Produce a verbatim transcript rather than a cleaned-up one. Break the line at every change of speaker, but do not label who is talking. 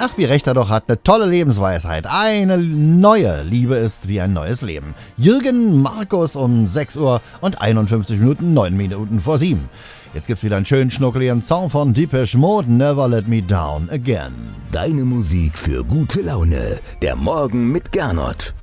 Ach, wie recht er doch hat, eine tolle Lebensweisheit. Eine neue Liebe ist wie ein neues Leben. Jürgen Markus um sechs Uhr und einundfünfzig Minuten, neun Minuten vor sieben. Jetzt gibt's wieder einen schönen schnuckeligen Song von Depeche Mode, Never Let Me Down Again.
Deine Musik für gute Laune. Der Morgen mit Gernot.